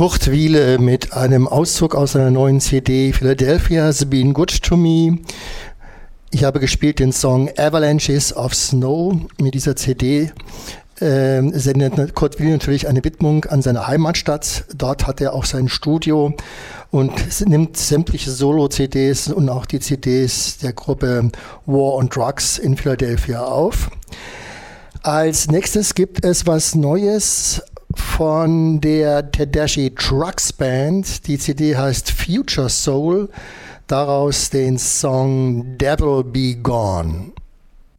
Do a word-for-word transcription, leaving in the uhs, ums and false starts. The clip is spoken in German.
Kurt Wiele mit einem Auszug aus seiner neuen C D Philadelphia's Been Good to Me. Ich habe gespielt den Song Avalanches of Snow. Mit dieser C D äh, sendet Kurt Wiele natürlich eine Widmung an seine Heimatstadt. Dort hat er auch sein Studio und nimmt sämtliche Solo-C Ds und auch die C Ds der Gruppe War on Drugs in Philadelphia auf. Als nächstes gibt es was Neues von der Tedeschi Trucks Band. Die C D heißt Future Soul. Daraus den Song Devil Be Gone.